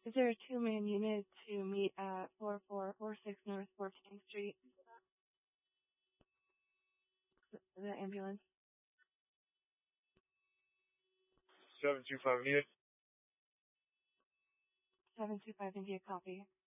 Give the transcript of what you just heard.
Is there a two-man unit to meet at 4446 North 14th Street? The ambulance. 725 needed. 725 India, copy.